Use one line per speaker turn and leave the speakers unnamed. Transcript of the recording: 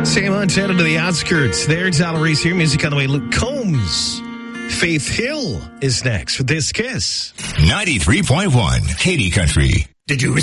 Sam Montana to the outskirts. There's Alarise here. Music on the way. Luke Combs. Faith Hill is next with This Kiss.
93.1 Katy Country.
Did you